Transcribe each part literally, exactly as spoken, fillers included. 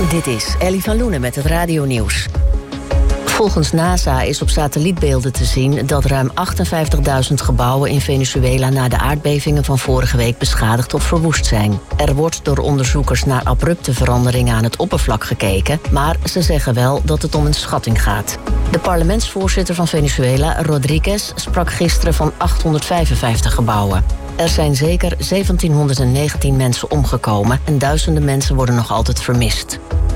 Dit is Ellie van Loenen met het radionieuws. Volgens NASA is op satellietbeelden te zien dat ruim achtenvijftigduizend gebouwen in Venezuela na de aardbevingen van vorige week beschadigd of verwoest zijn. Er wordt door onderzoekers naar abrupte veranderingen aan het oppervlak gekeken, maar ze zeggen wel dat het om een schatting gaat. De parlementsvoorzitter van Venezuela, Rodriguez, sprak gisteren van achthonderdvijfenvijftig gebouwen. Er zijn zeker zeventienhonderdnegentien mensen omgekomen en duizenden mensen worden nog altijd vermist.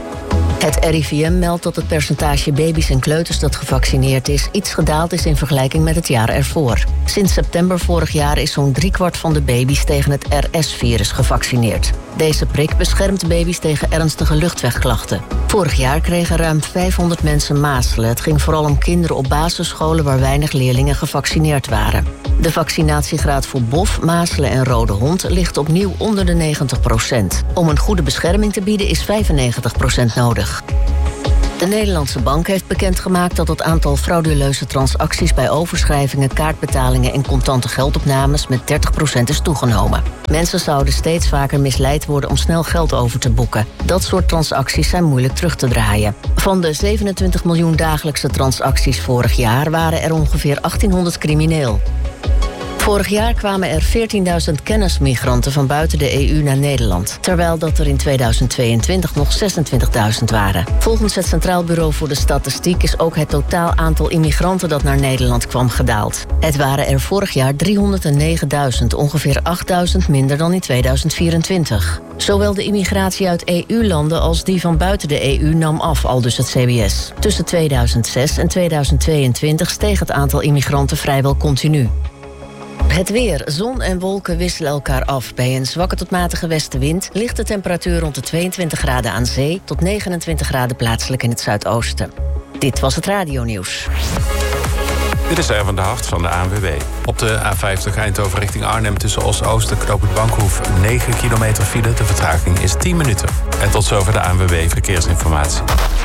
Het R I V M meldt dat het percentage baby's en kleuters dat gevaccineerd is iets gedaald is in vergelijking met het jaar ervoor. Sinds september vorig jaar is zo'n driekwart van de baby's tegen het R S-virus gevaccineerd. Deze prik beschermt baby's tegen ernstige luchtwegklachten. Vorig jaar kregen ruim vijfhonderd mensen mazelen. Het ging vooral om kinderen op basisscholen waar weinig leerlingen gevaccineerd waren. De vaccinatiegraad voor bof, mazelen en rode hond ligt opnieuw onder de negentig procent. Om een goede bescherming te bieden is vijfennegentig procent nodig. De Nederlandse Bank heeft bekendgemaakt dat het aantal frauduleuze transacties bij overschrijvingen, kaartbetalingen en contante geldopnames met dertig procent is toegenomen. Mensen zouden steeds vaker misleid worden om snel geld over te boeken. Dat soort transacties zijn moeilijk terug te draaien. Van de zevenentwintig miljoen dagelijkse transacties vorig jaar waren er ongeveer achttienhonderd crimineel. Vorig jaar kwamen er veertienduizend kennismigranten van buiten de E U naar Nederland, terwijl dat er in tweeduizend tweeëntwintig nog zesentwintigduizend waren. Volgens het Centraal Bureau voor de Statistiek is ook het totaal aantal immigranten dat naar Nederland kwam gedaald. Het waren er vorig jaar driehonderdnegenduizend, ongeveer achtduizend minder dan in tweeduizend vierentwintig. Zowel de immigratie uit E U-landen als die van buiten de E U nam af, aldus het C B S. Tussen tweeduizend zes en tweeduizend tweeëntwintig steeg het aantal immigranten vrijwel continu. Het weer. Zon en wolken wisselen elkaar af. Bij een zwakke tot matige westenwind ligt de temperatuur rond de tweeëntwintig graden aan zee tot negenentwintig graden plaatselijk in het zuidoosten. Dit was het radionieuws. Dit is Erwin de Hart van de A N W B. Op de A vijftig Eindhoven richting Arnhem tussen Oost-Oost en Knooppunt Bankhoef negen kilometer file. De vertraging is tien minuten. En tot zover de A N W B Verkeersinformatie.